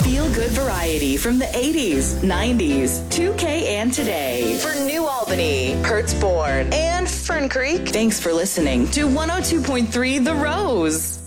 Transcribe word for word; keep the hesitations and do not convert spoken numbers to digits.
feel-good variety from the eighties, nineties, two K, and today. For New Albany, Hertzborn, and Fern Creek, thanks for listening to one oh two point three The Rose.